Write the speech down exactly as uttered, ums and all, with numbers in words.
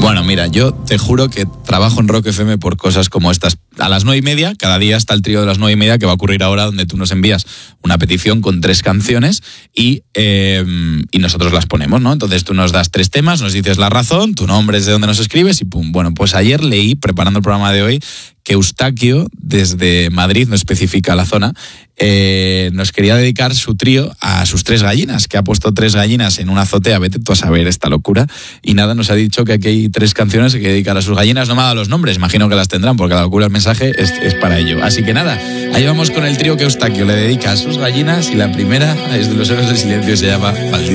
Bueno, mira, yo te juro que trabajo en Rock F M por cosas como estas. A las nueve y media, cada día está el trío de las nueve y media que va a ocurrir ahora, donde tú nos envías una petición con tres canciones y, eh, y nosotros las ponemos, ¿no? Entonces tú nos das tres temas, nos dices la razón, tu nombre es de donde nos escribes y pum. Bueno, pues ayer leí, preparando el programa de hoy, que Eustaquio, desde Madrid, no especifica la zona, eh, nos quería dedicar su trío a sus tres gallinas, que ha puesto tres gallinas en una azotea, vete tú a saber esta locura, y nada, nos ha dicho que aquí hay tres canciones que dedicar a sus gallinas. No me ha dado los nombres, imagino que las tendrán, porque la locura el mensaje es, es para ello. Así que nada, ahí vamos con el trío que Eustaquio le dedica a sus gallinas, y la primera es de Los Héroes del Silencio y se llama Maldita.